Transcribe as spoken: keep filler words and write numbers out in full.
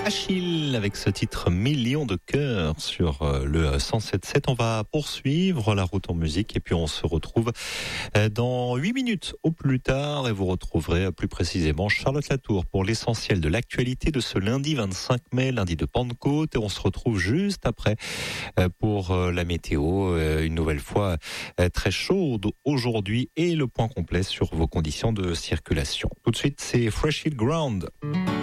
Achille avec ce titre Millions de cœurs sur le cent sept sept. On va poursuivre la route en musique et puis on se retrouve dans huit minutes au plus tard et vous retrouverez plus précisément Charlotte Latour pour l'essentiel de l'actualité de ce lundi vingt-cinq mai, lundi de Pentecôte, et on se retrouve juste après pour la météo, une nouvelle fois très chaude aujourd'hui et le point complet sur vos conditions de circulation. Tout de suite, c'est Fresh Hill Ground.